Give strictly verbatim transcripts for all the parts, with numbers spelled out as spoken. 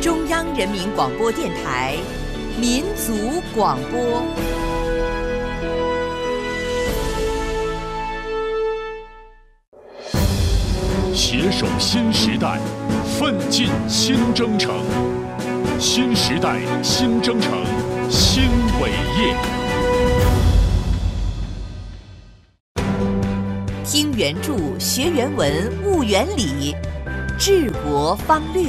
中央人民广播电台民族广播。 携手新时代，奋进新征程。新时代新征程新伟业。 听原著，学原文，悟原理，治国方略。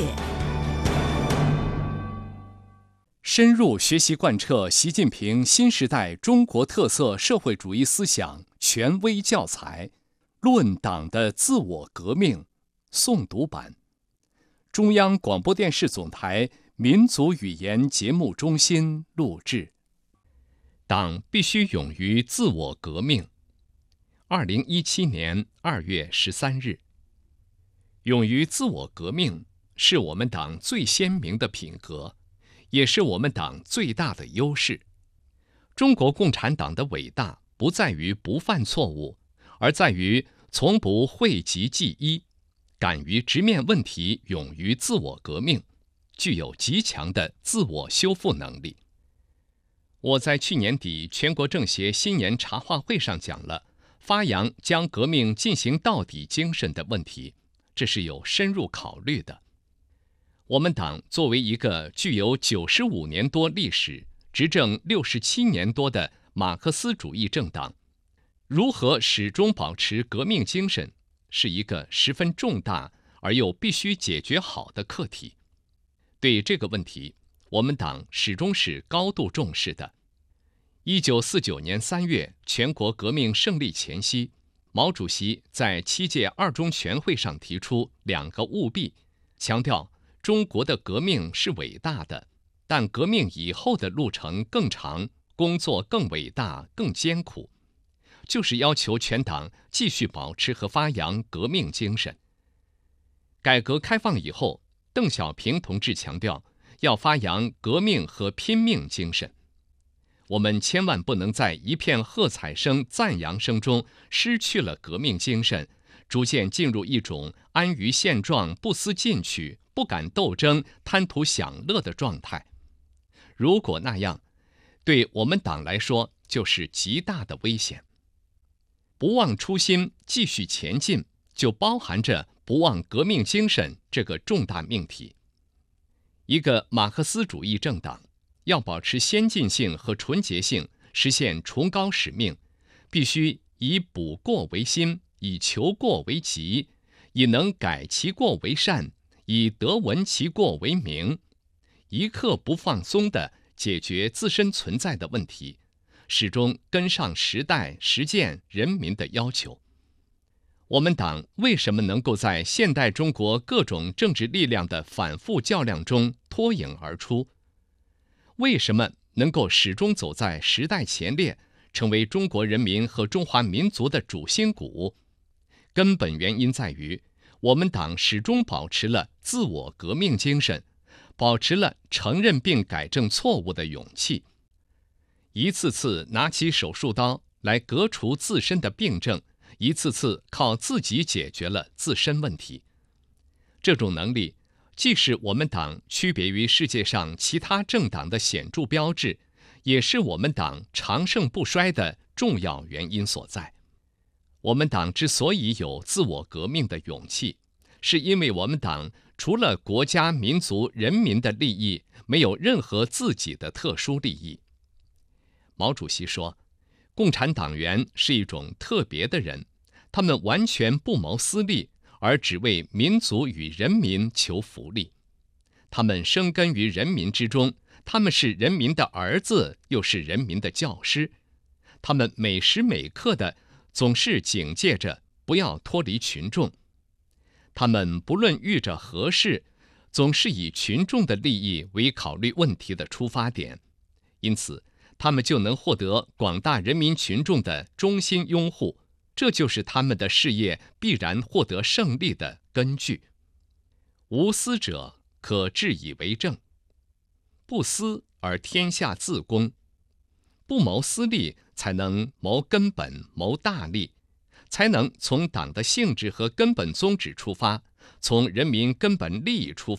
深入学习贯彻习近平新时代中国特色社会主义思想权威教材《论党的自我革命》诵读版，中央广播电视总台民族语言节目中心录制。党必须勇于自我革命。二零一七年二月十三日，勇于自我革命是我们党最鲜明的品格，也是我们党最大的优势。中国共产党的伟大不在于不犯错误，而在于从不讳疾忌医，敢于直面问题，勇于自我革命，具有极强的自我修复能力。我在去年底全国政协新年茶话会上讲了发扬将革命进行到底精神的问题，这是有深入考虑的。我们党作为一个具有九十五年多历史、执政六十七年多的马克思主义政党，如何始终保持革命精神，是一个十分重大而又必须解决好的课题。对这个问题，我们党始终是高度重视的。一九四九年三月，全国革命胜利前夕，毛主席在七届二中全会上提出两个务必，强调中国的革命是伟大的，但革命以后的路程更长，工作更伟大、更艰苦，就是要求全党继续保持和发扬革命精神。改革开放以后，邓小平同志强调要发扬革命和拼命精神。我们千万不能在一片喝彩声、赞扬声中失去了革命精神，逐渐进入一种安于现状、不思进取、不敢斗争、贪图享乐的状态。如果那样，对我们党来说就是极大的危险。不忘初心，继续前进，就包含着不忘革命精神这个重大命题。一个马克思主义政党要保持先进性和纯洁性，实现崇高使命，必须以补过为新，以求过为急，以能改其过为善，以得闻其过为明，一刻不放松地解决自身存在的问题，始终跟上时代、实践人民的要求。我们党为什么能够在现代中国各种政治力量的反复较量中脱颖而出？为什么能够始终走在时代前列，成为中国人民和中华民族的主心骨？根本原因在于，我们党始终保持了自我革命精神，保持了承认并改正错误的勇气，一次次拿起手术刀来革除自身的病症，一次次靠自己解决了自身问题。这种能力既是我们党区别于世界上其他政党的显著标志，也是我们党长盛不衰的重要原因所在。我们党之所以有自我革命的勇气，是因为我们党除了国家、民族、人民的利益，没有任何自己的特殊利益。毛主席说，共产党员是一种特别的人，他们完全不谋私利，而只为民族与人民求福利。他们生根于人民之中，他们是人民的儿子，又是人民的教师。他们每时每刻的总是警戒着不要脱离群众。他们不论遇着何事，总是以群众的利益为考虑问题的出发点，因此他们就能获得广大人民群众的衷心拥护，这就是他们的事业必然获得胜利的根据。无私者可治以为政，不私而天下自公。不谋私利，才能谋根本、谋大利，才能从党的性质和根本宗旨出发，从人民根本利益出发，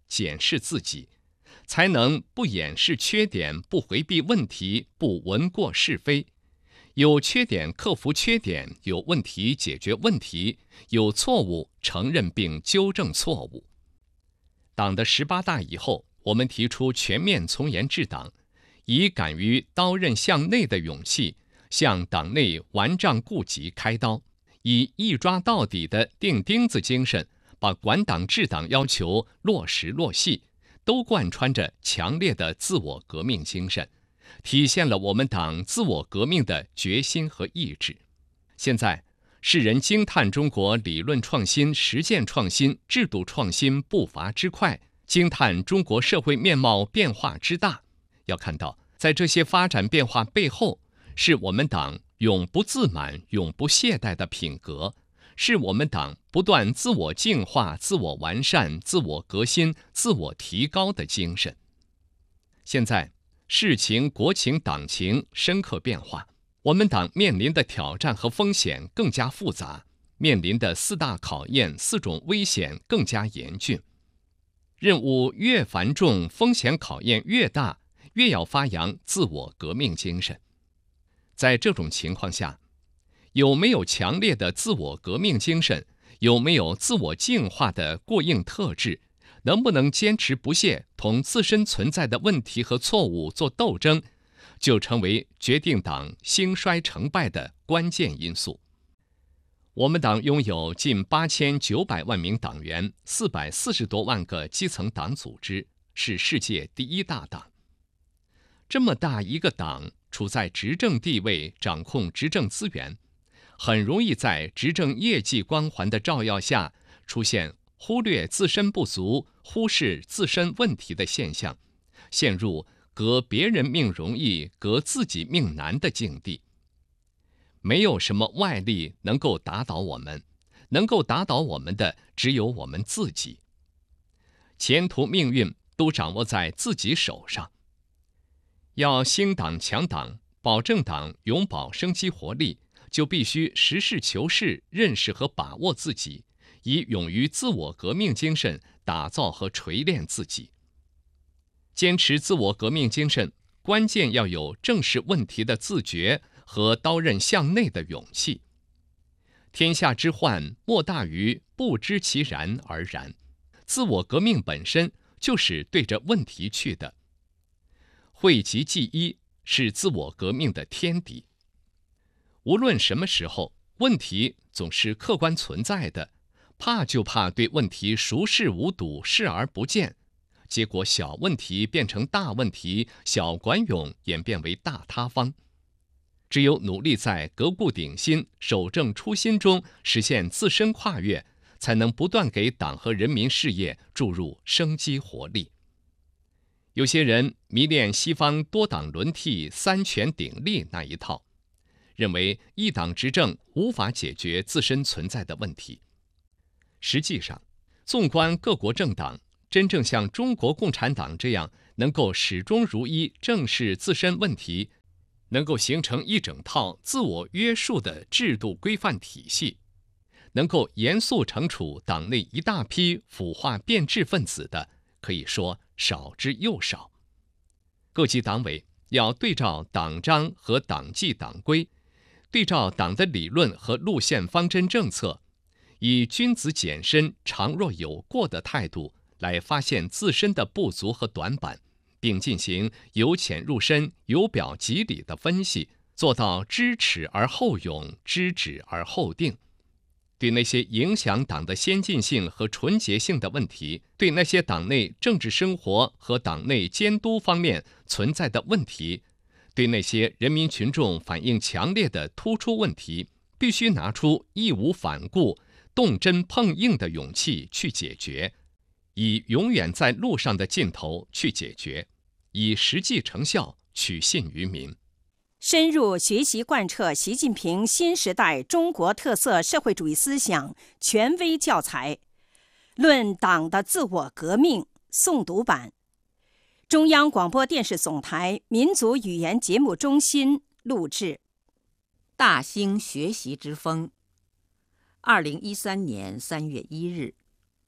检视自己，才能不掩饰缺点，不回避问题，不闻过是非。有缺点克服缺点，有问题解决问题，有错误承认并纠正错误。党的十八大以后，我们提出全面从严治党，以敢于刀刃向内的勇气，向党内顽瘴痼疾开刀，以一抓到底的钉钉子精神，把管党治党要求落实落细，都贯穿着强烈的自我革命精神，体现了我们党自我革命的决心和意志。现在，世人惊叹中国理论创新、实践创新、制度创新步伐之快，惊叹中国社会面貌变化之大。要看到，在这些发展变化背后，是我们党永不自满、永不懈怠的品格，是我们党不断自我净化、自我完善、自我革新、自我提高的精神。现在，世情、国情、党情深刻变化，我们党面临的挑战和风险更加复杂，面临的四大考验、四种危险更加严峻。任务越繁重，风险考验越大，越要发扬自我革命精神。在这种情况下，有没有强烈的自我革命精神，有没有自我净化的过硬特质，能不能坚持不懈同自身存在的问题和错误做斗争，就成为决定党兴衰成败的关键因素。我们党拥有近八千九百万名党员，四百四十多万个基层党组织，是世界第一大党。这么大一个党，处在执政地位，掌控执政资源，很容易在执政业绩光环的照耀下，出现忽略自身不足、忽视自身问题的现象，陷入革别人命容易、革自己命难的境地。没有什么外力能够打倒我们，能够打倒我们的只有我们自己。前途命运都掌握在自己手上。要兴党强党，保证党永葆生机活力，就必须实事求是，认识和把握自己，以勇于自我革命精神打造和锤炼自己。坚持自我革命精神，关键要有正视问题的自觉和刀刃向内的勇气。天下之患，莫大于不知其然而然。自我革命本身就是对着问题去的。讳疾忌医是自我革命的天敌。无论什么时候，问题总是客观存在的，怕就怕对问题熟视无睹、视而不见，结果小问题变成大问题，小管涌演变为大塌方。只有努力在革故鼎新、守正初心中实现自身跨越，才能不断给党和人民事业注入生机活力。有些人迷恋西方多党轮替、三权鼎立那一套，认为一党执政无法解决自身存在的问题。实际上，纵观各国政党，真正像中国共产党这样能够始终如一正视自身问题，能够形成一整套自我约束的制度规范体系，能够严肃惩处党内一大批腐化变质分子的，可以说少之又少。各级党委要对照党章和党纪党规，对照党的理论和路线方针政策，以君子简身、常若有过的态度来发现自身的不足和短板，并进行由浅入深、由表及里的分析，做到知耻而后勇，知止而后定。对那些影响党的先进性和纯洁性的问题，对那些党内政治生活和党内监督方面存在的问题，对那些人民群众反映强烈的突出问题，必须拿出义无反顾、动真碰硬的勇气去解决，以永远在路上的劲头去解决，以实际成效取信于民。 深入学习贯彻习近平新时代中国特色社会主义思想权威教材《论党的自我革命》诵读版，中央广播电视总台民族语言节目中心录制。 大兴学习之风。二零一三年三月一日，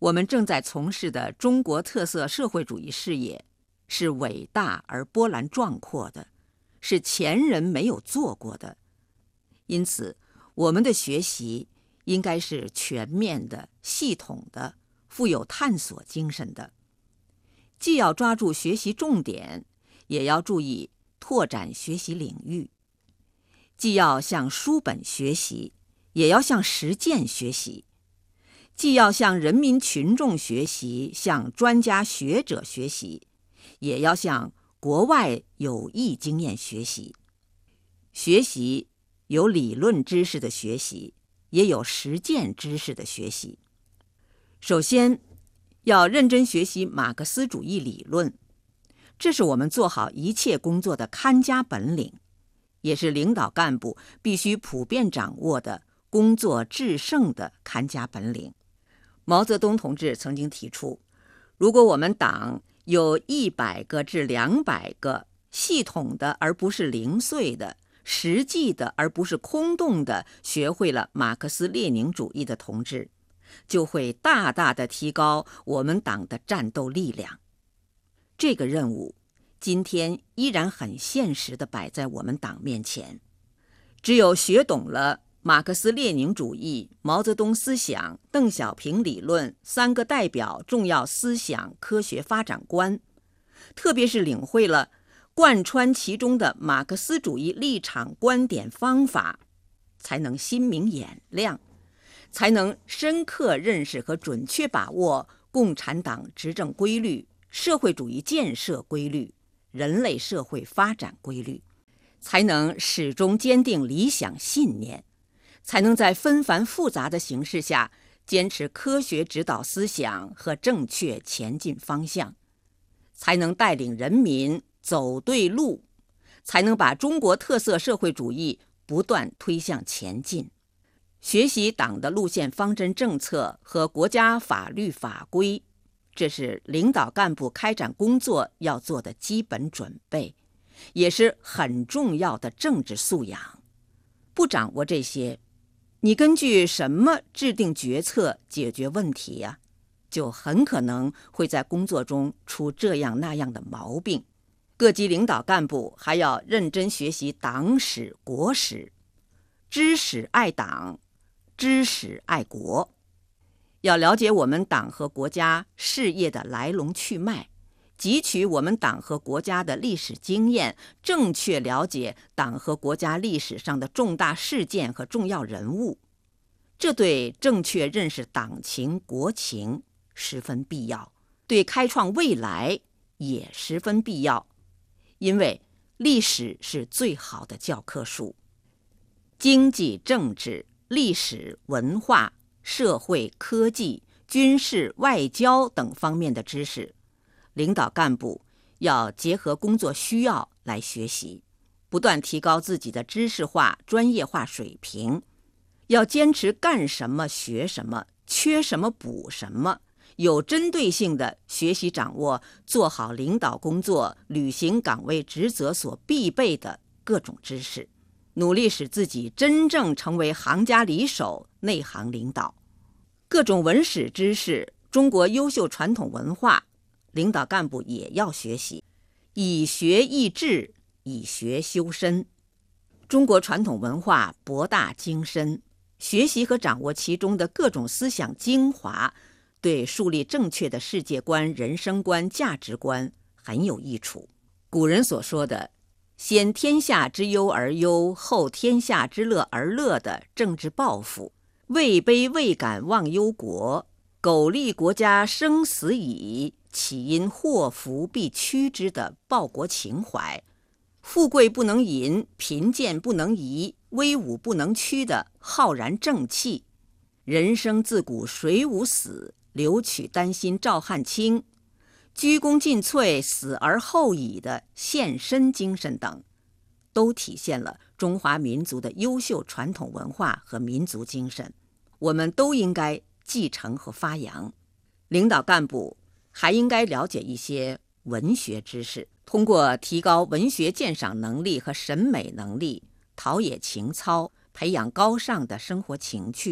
我们正在从事的中国特色社会主义事业是伟大而波澜壮阔的，是前人没有做过的。因此，我们的学习应该是全面的、系统的、富有探索精神的。既要抓住学习重点，也要注意拓展学习领域；既要向书本学习，也要向实践学习；既要向人民群众学习，向专家学者学习，也要向国外有益经验学习。学习有理论知识的学习，也有实践知识的学习。首先，要认真学习马克思主义理论，这是我们做好一切工作的看家本领，也是领导干部必须普遍掌握的工作制胜的看家本领。毛泽东同志曾经提出，如果我们党有一百个至两百个系统的而不是零碎的、实际的而不是空洞的学会了马克思列宁主义的同志，就会大大的提高我们党的战斗力量。这个任务今天依然很现实地摆在我们党面前。只有学懂了马克思列宁主义、毛泽东思想、邓小平理论三个代表重要思想科学发展观，特别是领会了贯穿其中的马克思主义立场、观点、方法，才能心明眼亮，才能深刻认识和准确把握共产党执政规律、社会主义建设规律、人类社会发展规律，才能始终坚定理想信念，才能在纷繁复杂的形势下坚持科学指导思想和正确前进方向，才能带领人民走对路，才能把中国特色社会主义不断推向前进。学习党的路线方针政策和国家法律法规，这是领导干部开展工作要做的基本准备，也是很重要的政治素养。不掌握这些，你根据什么制定决策、解决问题呀？就很可能会在工作中出这样那样的毛病。各级领导干部还要认真学习党史、国史，知史爱党，知史爱国。要了解我们党和国家事业的来龙去脉，汲取我们党和国家的历史经验，正确了解党和国家历史上的重大事件和重要人物，这对正确认识党情国情十分必要，对开创未来也十分必要，因为历史是最好的教科书。经济、政治、历史、文化、社会、科技、军事、外交等方面的知识，领导干部要结合工作需要来学习，不断提高自己的知识化、专业化水平，要坚持干什么学什么，缺什么补什么，有针对性的学习掌握，做好领导工作、履行岗位职责所必备的各种知识，努力使自己真正成为行家里手、内行领导。各种文史知识、中国优秀传统文化，领导干部也要学习，以学益智，以学修身。中国传统文化博大精深，学习和掌握其中的各种思想精华，对树立正确的世界观、人生观、价值观很有益处。古人所说的先天下之忧而忧，后天下之乐而乐的政治抱负，位卑未敢忘忧国，苟利国家生死以，岂因祸福必趋之的报国情怀，富贵不能淫，贫贱不能移，威武不能屈的浩然正气，人生自古谁无死，留取丹心照汗青，鞠躬尽瘁，死而后已的献身精神等，都体现了中华民族的优秀传统文化和民族精神，我们都应该继承和发扬。领导干部还应该了解一些文学知识，通过提高文学鉴赏能力和审美能力，陶冶情操，培养高尚的生活情趣，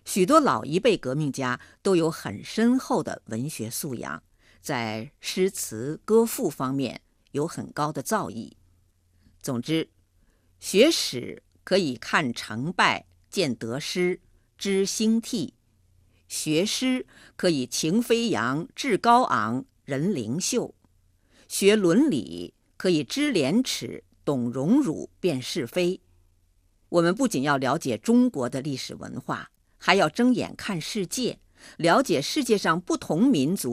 许多老一辈革命家都有很深厚的文学素养，在诗词歌赋方面有很高的造诣。总之，学史可以看成败，见得失，知兴替；学诗可以情飞扬，志高昂，人灵秀；学伦理可以知廉耻，懂荣辱，辨是非。我们不仅要了解中国的历史文化，还要睁眼看世界，了解世界上不同民族